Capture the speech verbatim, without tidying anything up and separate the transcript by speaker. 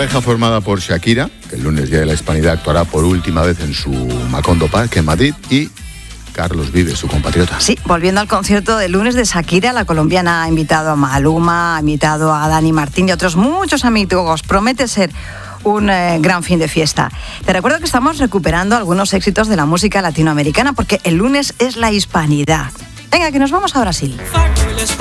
Speaker 1: pareja formada por Shakira, que el lunes Día de la Hispanidad actuará por última vez en su Macondo Park en Madrid, y Carlos Vives, su compatriota.
Speaker 2: Sí, volviendo al concierto del lunes de Shakira, la colombiana ha invitado a Maluma, ha invitado a Dani Martín y a otros muchos amigos. Promete ser un eh, gran fin de fiesta. Te recuerdo que estamos recuperando algunos éxitos de la música latinoamericana porque el lunes es la Hispanidad. Venga, que nos vamos a Brasil.